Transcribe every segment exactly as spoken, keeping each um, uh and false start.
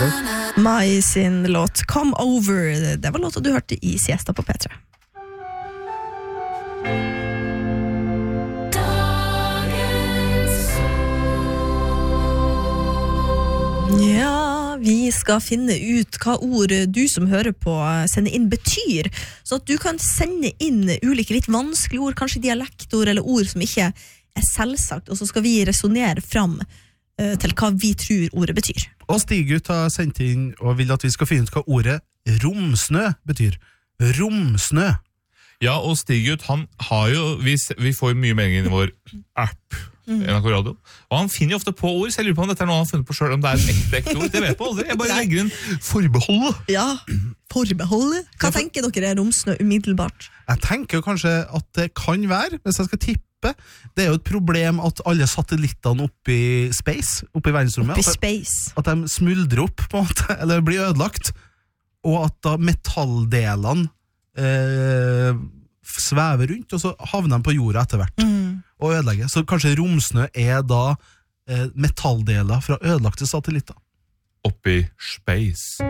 Mai sin låt Come Over. Det var låta du hørte i Siesta på P tre. Ja, vi skal finne ut hva ord du som hører på sender inn betyr, så at du kan sende inn ulike litt vanskelige ord, kanskje dialektord eller ord som ikke er selvsagt, og så skal vi resonere fram uh, til hva vi tror ordet betyr. Og Stig-Gutt har sendt inn og vil at vi skal finne ut hva ordet romsnø betyr. Romsnø. Ja, og Stig-Gutt, han har jo, vi, vi får mye melding inn i vår app, Mm. N R K Radio. Og han finner jo ofte på ord, så jeg lurer på om dette er noe han har funnet på selv, om det er en ekte, ekte ord. Det vet jeg på aldri. Jeg bare legger inn forbeholdet. Ja, forbeholdet. Hva ja, for... tenker dere er romsnø umiddelbart? Jeg tenker kanskje at det kan være, hvis jeg skal tippe, det er jo et problem at alle satellittene oppe i space, oppe i verdensrommet, oppe i space. At, at de smuldrer opp, på en måte, eller blir ødelagt, og at da metalldelene eh, svever rundt, og så havner de på jorda etter hvert. Mm. Og ødelegge. Så kanskje romsnø er da eh, metalldeler fra ødelagte satellitter. Oppi space.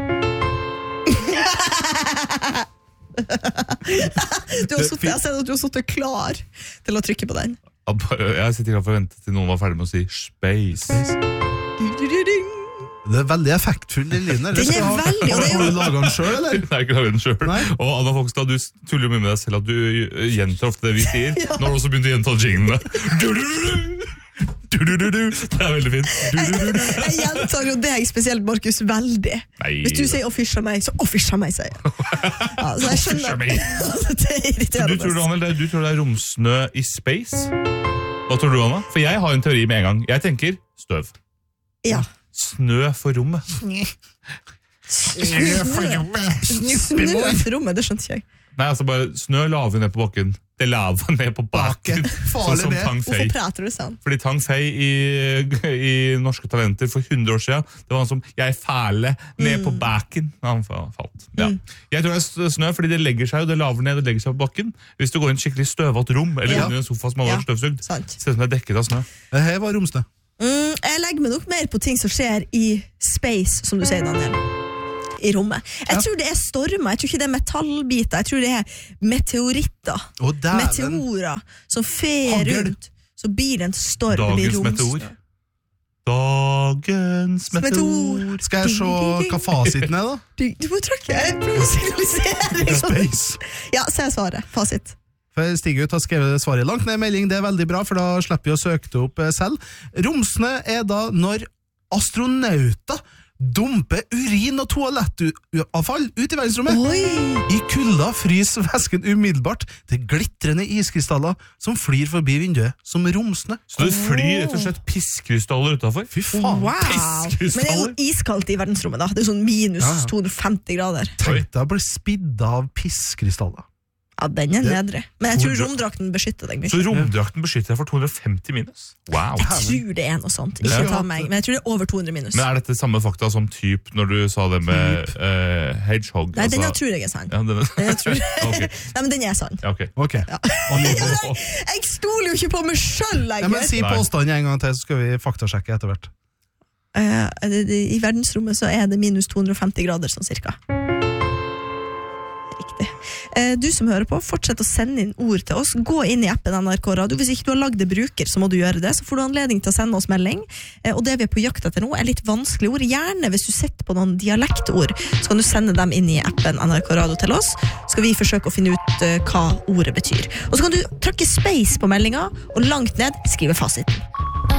du har suttet, jeg ser at du har suttet klar til å trykke på den. Jeg sitter klar for å vente til noen var ferdig med å si space. space. Det er veldig effektfull i linjen. Den er veldig, og det er jo... Har du laget den selv, eller? Nei, jeg ikke laget den selv. Nei. Og Anna Fogstad, du tuller jo mye med deg selv at du gjentar ofte det vi sier. Ja. Nå har du også begynt å gjenta jinglene. Det er veldig fint. Jeg, jeg gjentar jo deg spesielt, Markus, veldig. Nei. Hvis du sier offisha meg, så offisha meg, sier jeg. Ja, så jeg skjønner. Det er irriterende. Du tror, Daniel, det, du tror det er romsnø i space? Hva tror du, Anna? For jeg har en teori med en gang. Jeg tenker støv. Ja. Snø for rommet. Snø for rommet. Snø for rommet, det skjønte ikke jeg. Nei, altså bare snø laver ned på bakken. Det laver ned på bakken. Sånn som Tang Fei. Hvorfor prater du sånn? Fordi Tang Fei i, i Norske Talenter for hundre år siden, det var han som, jeg fæle ned mm. på bakken. Han falt. Ja. Mm. Jeg tror det er snø, fordi det legger seg, og det laver ned, og det legger seg på bakken. Hvis du går i en skikkelig støvat rom, eller ja. Under en sofa som har vært ja. Støvsugd, ser det ut som det er dekket av snø. Det her var romsnø. Mm, jeg legger meg nok mer på ting som skjer i space, som du sier, Daniel. I rommet. Jeg ja. Tror det er stormer, jeg tror ikke det er metallbiter, jeg tror det er meteoritter, oh, meteorer som fer rundt, så blir det en storm. Dagens meteor. Dagens meteor. Skal jeg se hva fasiten er da? Du, du må trykke, jeg prøver å signalisere. Space. Ja, se svaret, fasit. For Stig-Gutt har skrevet svaret langt ned i melding, det er veldig bra, for da slipper vi å søke det opp selv. Romsnø er da når astronauter dumper urin og toalettavfall ut i verdensrommet. Oi. I kulda fryser væsken umiddelbart til glitrende iskrystaller som flyr forbi vinduet som romsnø. Så det flyr rett og slett pisskrystaller utenfor? Fy faen. Wow. Men det er jo iskaldt i verdensrommet da. Det er sånn minus ja, ja. to hundre og femti grader. Tenk deg å bli spiddet av pisskrystaller. Ja, den er nedre. Men jeg tror romdrakten beskytter deg mye. Så romdrakten beskytter deg for to hundre og femti minus? Wow. Jeg tror det er noe sånt. Ikke ta meg, men jeg tror det er over to hundre minus. Men er dette samme fakta som typ når du sa det med uh, hedgehog? Nei, altså... den jeg tror jeg er sann. Ja, den er... den jeg tror... okay. Nei, men den er sann. Ja, ok. okay. Ja. jeg, jeg stoler jo ikke på meg selv lenger. Ja, men si påstanden en gang til, så skal vi faktasjekke etter hvert. Uh, det, det, I verdensrommet så er det minus to hundre og femti grader, sånn cirka. Riktig. Du som hører på, fortsett å sende inn ord til oss. Gå inn i appen N R K Radio. Hvis ikke du har lagd det bruker, så må du gjøre det. Så får du anledning til å sende oss melding. Og det vi er på jakt etter nå er litt vanskelige ord. Gjerne hvis du sitter på noen dialektord, så kan du sende dem inn i appen N R K Radio til oss. Så skal vi forsøke å finne ut hva ordet betyr. Og så kan du trykke space på meldinga, og langt ned skrive fasiten.